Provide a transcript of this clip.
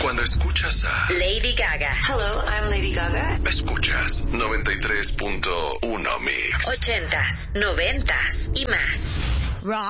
Cuando escuchas a Lady Gaga. Hello, I'm Lady Gaga. Escuchas 93.1 Mix. 80s, 90s y más. Rock.